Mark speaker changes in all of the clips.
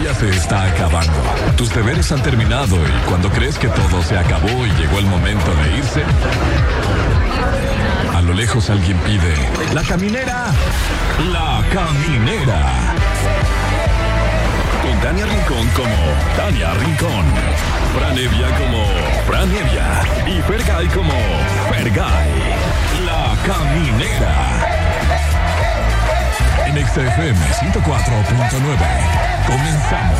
Speaker 1: día se está acabando. Tus deberes han terminado y cuando crees que todo se acabó y llegó el momento de irse, a lo lejos alguien pide: ¡La caminera! ¡La caminera! Con Tania Rincón como Tania Rincón, Fran Evia como Fran Evia y Fergay como Fergay. La caminera. En XFM 104.9. Comenzamos.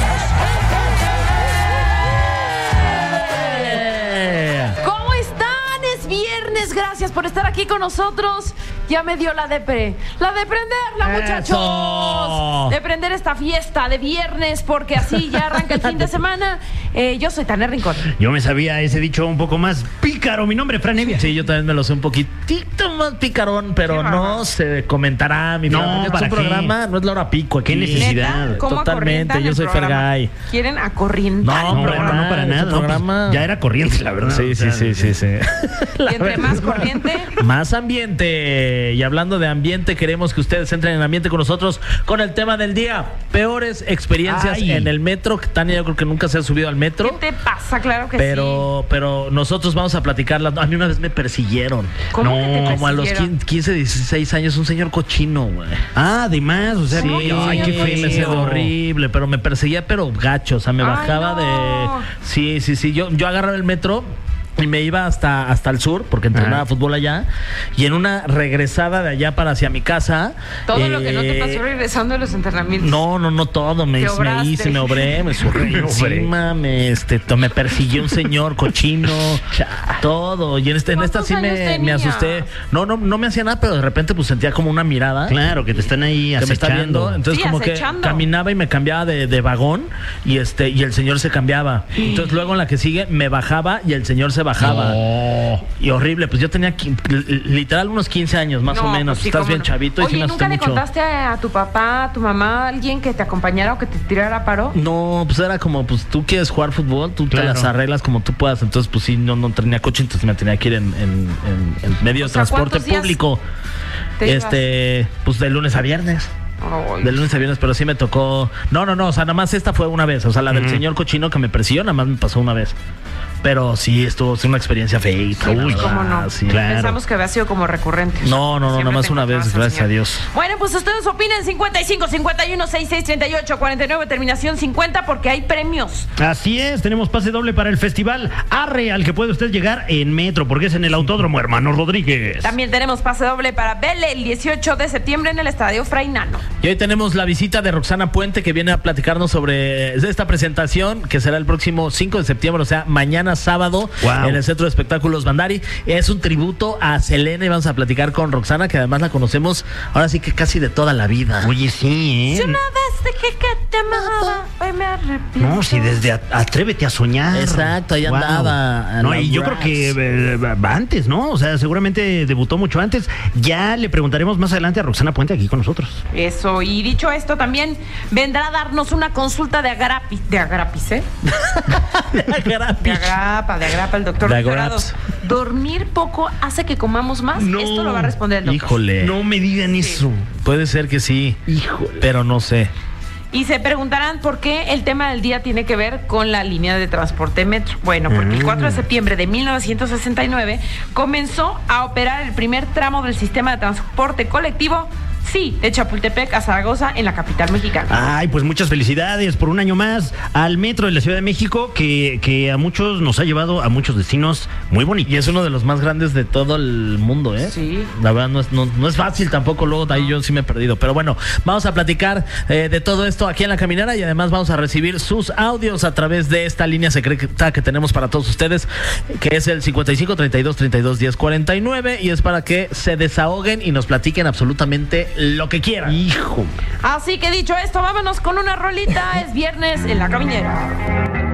Speaker 2: ¿Cómo están? Es viernes. Gracias por estar aquí con nosotros. Ya me dio la de prenderla, muchachos. De prender esta fiesta de viernes, porque así ya arranca el fin de semana. Yo soy Tania Rincón.
Speaker 3: Yo me sabía ese dicho un poco más pícaro. Mi nombre es Fran Evia.
Speaker 4: Sí, yo también me lo sé un poquitito más picarón, pero no se comentará.
Speaker 3: No,
Speaker 4: es
Speaker 3: ¿para
Speaker 4: un
Speaker 3: qué?
Speaker 4: programa, no es la hora pico aquí.
Speaker 3: ¿Qué necesidad?
Speaker 2: ¿Neta? ¿Cómo
Speaker 4: Totalmente,
Speaker 2: acorrientan
Speaker 4: yo
Speaker 2: el
Speaker 4: soy
Speaker 2: programa?
Speaker 4: Fergay.
Speaker 2: ¿Quieren acorrientar el
Speaker 3: No,
Speaker 2: programa?
Speaker 3: no, para
Speaker 4: ese
Speaker 3: nada.
Speaker 4: programa-
Speaker 3: Ya era corriente, la verdad.
Speaker 4: Sí.
Speaker 2: Y entre más corriente,
Speaker 4: Más ambiente. Y hablando de ambiente, queremos que ustedes entren en ambiente con nosotros con el tema del día. Peores experiencias
Speaker 3: Ay.
Speaker 4: en el metro. Tania, yo creo que nunca se ha subido al metro.
Speaker 2: ¿qué te pasa? Claro que
Speaker 4: Pero nosotros vamos a platicarlas. A mí una vez me persiguieron.
Speaker 2: ¿Cómo que te
Speaker 4: Como a los
Speaker 2: persiguieron?
Speaker 4: 15, 16 años, un señor cochino, güey.
Speaker 3: Ah, además, o sea,
Speaker 2: ¿Cómo
Speaker 4: Sí,
Speaker 2: que
Speaker 3: ay, qué
Speaker 2: señor
Speaker 4: me
Speaker 3: feo.
Speaker 4: siento horrible, pero me perseguía, pero gacho, o sea, me
Speaker 2: Ay,
Speaker 4: bajaba
Speaker 2: no.
Speaker 4: de... Sí, yo agarraba el metro y me iba hasta el sur, porque entrenaba
Speaker 3: Ajá.
Speaker 4: fútbol allá, y en una regresada de allá para hacia mi casa...
Speaker 2: todo lo que no te pasó regresando de los entrenamientos.
Speaker 4: No todo, me
Speaker 2: Te obraste.
Speaker 4: me obré, me surré
Speaker 3: Me obré.
Speaker 4: encima, me persiguió un señor cochino, todo, y en esta
Speaker 2: ¿Cuántos
Speaker 4: sí
Speaker 2: años
Speaker 4: me
Speaker 2: tenías?
Speaker 4: asusté. No me hacía nada, pero de repente pues sentía como una mirada.
Speaker 3: Claro, que te están ahí
Speaker 4: Que me está viendo,
Speaker 3: acechando.
Speaker 4: entonces
Speaker 2: Sí,
Speaker 4: como
Speaker 2: acechando.
Speaker 4: que caminaba y me cambiaba de vagón y el señor se cambiaba. Entonces luego en la que sigue me bajaba y el señor se bajaba.
Speaker 3: No.
Speaker 4: Y horrible, pues yo tenía literal unos 15 años más
Speaker 2: No,
Speaker 4: o menos.
Speaker 2: pues sí,
Speaker 4: Estás
Speaker 2: cómo
Speaker 4: bien
Speaker 2: no.
Speaker 4: chavito y sí
Speaker 2: Oye,
Speaker 4: me
Speaker 2: ¿nunca
Speaker 4: asusté
Speaker 2: le
Speaker 4: mucho.
Speaker 2: contaste a tu papá, a tu mamá, a alguien que te acompañara o que te tirara paro?
Speaker 4: No, pues era como, pues tú quieres jugar fútbol, tú
Speaker 3: Claro.
Speaker 4: te las arreglas como tú puedas. Entonces, pues sí, no tenía coche, entonces me tenía que ir en medio
Speaker 2: O
Speaker 4: de
Speaker 2: sea,
Speaker 4: transporte
Speaker 2: ¿cuántos días
Speaker 4: público.
Speaker 2: te
Speaker 4: Pues de lunes a viernes.
Speaker 2: Ay.
Speaker 4: De lunes a viernes, pero sí me tocó. No, o sea, nada más esta fue una vez. O sea, la del señor cochino que me persiguió, nada más me pasó una vez. Pero sí, estuvo una experiencia feita.
Speaker 2: Sí,
Speaker 4: la
Speaker 2: pues,
Speaker 4: verdad,
Speaker 2: ¿cómo no?
Speaker 4: sí.
Speaker 3: Claro.
Speaker 2: Pensamos que había sido como recurrente.
Speaker 4: No,
Speaker 2: Siempre
Speaker 4: nada más
Speaker 2: te
Speaker 4: una vez,
Speaker 2: encontrabas al
Speaker 4: gracias a
Speaker 2: señor.
Speaker 4: Dios.
Speaker 2: Bueno, pues ustedes opinen 55 51 66 38 49 terminación 50 porque hay premios.
Speaker 3: Así es, tenemos pase doble para el festival Arre, al que puede usted llegar en metro, porque es en el Autódromo Hermano Rodríguez.
Speaker 2: También tenemos pase doble para Belle el 18 de septiembre en el Estadio Fray Nano.
Speaker 4: Y hoy tenemos la visita de Roxana Puente, que viene a platicarnos sobre esta presentación que será el próximo 5 de septiembre, o sea, mañana sábado,
Speaker 3: Wow.
Speaker 4: en el Centro de Espectáculos Bandari. Es un tributo a Selena y vamos a platicar con Roxana, que además la conocemos ahora sí que casi de toda la vida.
Speaker 3: Oye, sí,
Speaker 2: Si una vez dije que te amaba, hoy me arrepiento.
Speaker 3: No, si desde Atrévete a Soñar.
Speaker 4: Exacto, ahí
Speaker 3: Wow.
Speaker 4: andaba, a
Speaker 3: No,
Speaker 4: la
Speaker 3: y yo creo
Speaker 4: Brass.
Speaker 3: que antes, ¿no? O sea, seguramente debutó mucho antes. Ya le preguntaremos más adelante a Roxana Puente aquí con nosotros.
Speaker 2: Eso, y dicho esto, también vendrá a darnos una consulta de agrapis, ¿eh? De agrapa, el doctor
Speaker 4: De
Speaker 2: Víctor
Speaker 4: agraps.
Speaker 2: Grados. ¿Dormir poco hace que comamos más? Esto lo va a responder el doctor.
Speaker 4: Híjole.
Speaker 3: No me digan eso.
Speaker 4: Puede ser que sí,
Speaker 3: Híjole.
Speaker 4: pero no sé.
Speaker 2: Y se preguntarán por qué el tema del día tiene que ver con la línea de transporte metro. Bueno, porque el 4 de septiembre de 1969 comenzó a operar el primer tramo del sistema de transporte colectivo, sí, de Chapultepec a Zaragoza, en la capital mexicana.
Speaker 3: Ay, pues muchas felicidades por un año más al metro de la Ciudad de México, que a muchos nos ha llevado a muchos destinos muy bonitos.
Speaker 4: Y es uno de los más grandes de todo el mundo, ¿eh?
Speaker 2: Sí.
Speaker 4: La verdad no es fácil tampoco, luego de ahí yo sí me he perdido. Pero bueno, vamos a platicar de todo esto aquí en La Caminera y además vamos a recibir sus audios a través de esta línea secreta que tenemos para todos ustedes, que es el 55 32 32 10 49, y es para que se desahoguen y nos platiquen absolutamente lo que quieran.
Speaker 3: Hijo.
Speaker 2: Así que dicho esto, vámonos con una rolita. Es viernes en La Caminera.